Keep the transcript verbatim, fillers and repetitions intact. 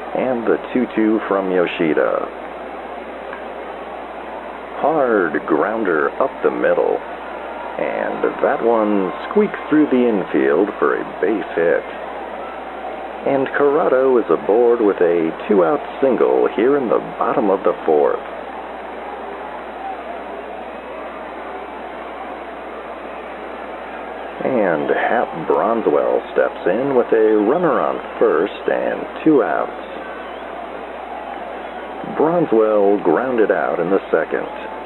And the two two from Yoshida. Hard grounder up the middle. And that one squeaks through the infield for a base hit. And Corrado is aboard with a two-out single here in the bottom of the fourth. And Hap Bronswell steps in with a runner on first and two outs. Bronswell grounded out in the second.